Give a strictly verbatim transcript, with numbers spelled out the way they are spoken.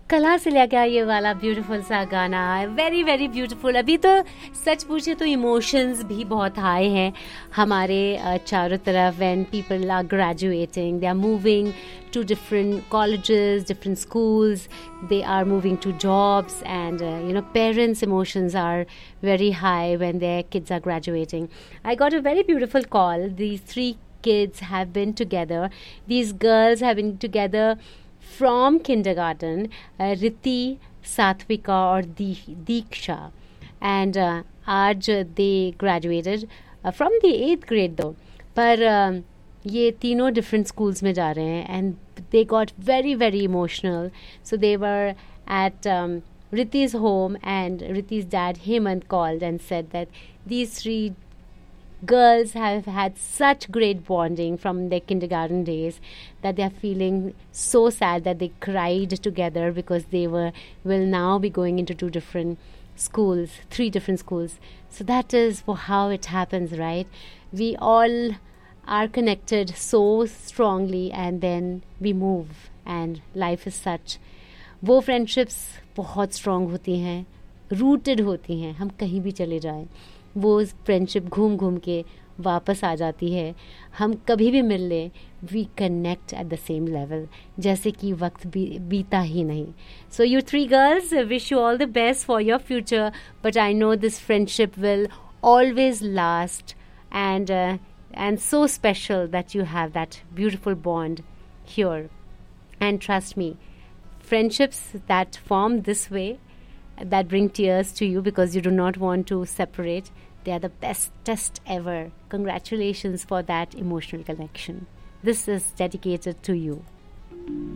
कला से लेके ये वाला ब्यूटीफुल सा गाना, वेरी वेरी ब्यूटीफुल. अभी तो सच पूछे तो इमोशंस भी बहुत हाई हैं हमारे चारों तरफ. When people are graduating, they are moving to different colleges, different schools, they are moving to jobs, and uh, you know, parents' emotions are very high when their kids are graduating. I got a very beautiful call. These three kids have been together. These girls have been together from kindergarten, uh, Riti, Satvika or Diksha, and uh, आज they graduated uh, from the eighth grade though. पर uh, ये तीनों different schools में जा रहे हैं and they got very very emotional. So they were at Riti's home, and Riti's dad Hemant called and said that these three girls have had such great bonding from their kindergarten days that they are feeling so sad that they cried together because they were will now be going into two different schools, three different schools. So that is how it happens, right? We all are connected so strongly and then we move and life is such. वो friendships बहुत strong होती हैं, rooted होती हैं. हम कहीं भी चले जाएं वो फ्रेंडशिप घूम घूम के वापस आ जाती है. हम कभी भी मिल लें, we connect at the same level, जैसे कि वक्त भी बीता ही नहीं. So you three girls, wish you all the best for your future, but I know this friendship will always last and uh, and so special that you have that beautiful bond here. And trust me, friendships that form this way, that bring tears to you because you do not want to separate, they are the bestest ever. Congratulations for that emotional connection. This is dedicated to you.